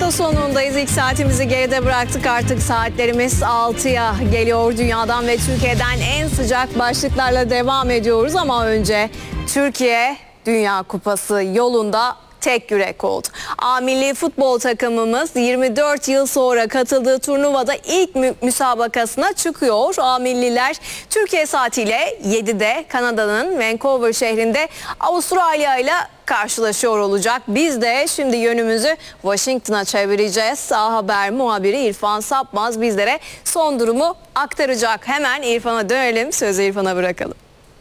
hafta sonundayız. İlk saatimizi geride bıraktık. Artık saatlerimiz 6'ya geliyor. Dünyadan ve Türkiye'den en sıcak başlıklarla devam ediyoruz. Ama önce Türkiye Dünya Kupası yolunda tek yürek oldu. A milli futbol takımımız 24 yıl sonra katıldığı turnuvada ilk müsabakasına çıkıyor. A milliler Türkiye saatiyle 7'de Kanada'nın Vancouver şehrinde Avustralya ile karşılaşıyor olacak. Biz de şimdi yönümüzü Washington'a çevireceğiz. A Haber muhabiri İrfan Sapmaz bizlere son durumu aktaracak. Hemen İrfan'a dönelim. Sözü İrfan'a bırakalım.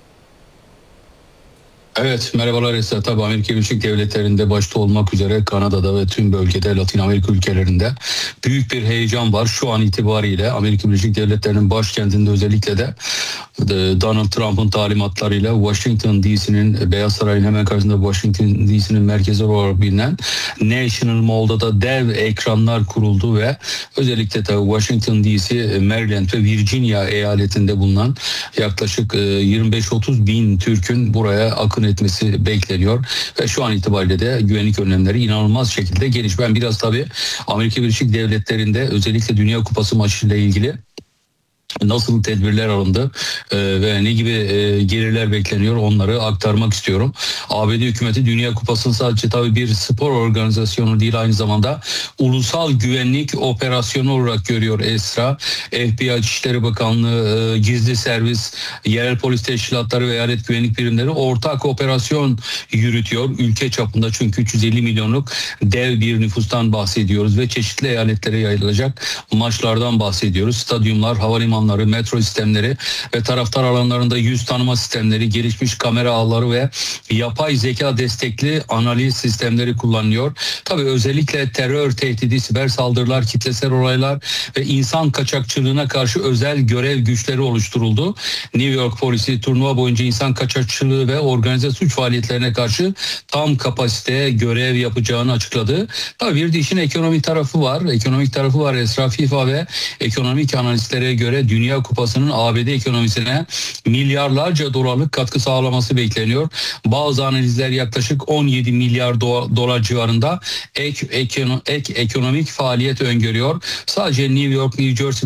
Evet, merhabalar Esra. Tabii Amerika Birleşik Devletleri'nde başta olmak üzere Kanada'da ve tüm bölgede Latin Amerika ülkelerinde büyük bir heyecan var. Şu an itibariyle Amerika Birleşik Devletleri'nin başkentinde özellikle de Donald Trump'ın talimatlarıyla Washington DC'nin, Beyaz Saray'ın hemen karşısında Washington DC'nin merkezi olarak bilinen National Mall'da da dev ekranlar kuruldu ve özellikle de Washington DC, Maryland ve Virginia eyaletinde bulunan yaklaşık 25-30 bin Türk'ün buraya akın etmesi bekleniyor ve şu an itibariyle de güvenlik önlemleri inanılmaz şekilde geniş. Ben biraz tabii Amerika Birleşik Devletleri'nde özellikle Dünya Kupası maçıyla ilgili nasıl tedbirler alındı ve ne gibi gelirler bekleniyor onları aktarmak istiyorum. ABD hükümeti Dünya Kupası'nı sadece tabii bir spor organizasyonu değil, aynı zamanda ulusal güvenlik operasyonu olarak görüyor Esra. FBI, İçişleri Bakanlığı, gizli servis, yerel polis teşkilatları ve eyalet güvenlik birimleri ortak operasyon yürütüyor ülke çapında, çünkü 350 milyonluk dev bir nüfustan bahsediyoruz ve çeşitli eyaletlere yayılacak maçlardan bahsediyoruz. Stadyumlar, havalimanları, metro sistemleri ve taraftar alanlarında yüz tanıma sistemleri, gelişmiş kamera ağları ve yapay zeka destekli analiz sistemleri kullanılıyor. Tabii özellikle terör tehdidi, siber saldırılar, kitlesel olaylar ve insan kaçakçılığına karşı özel görev güçleri oluşturuldu. New York polisi turnuva boyunca insan kaçakçılığı ve organize suç faaliyetlerine karşı tam kapasite görev yapacağını açıkladı. Tabii bir de işin ekonomik tarafı var. Ekonomik tarafı var Esra. FIFA ve ekonomik analistlere göre Dünya Kupası'nın ABD ekonomisine milyarlarca dolarlık katkı sağlaması bekleniyor. Bazı analizler yaklaşık 17 milyar dolar civarında ek ekonomik faaliyet öngörüyor. Sadece New York, New Jersey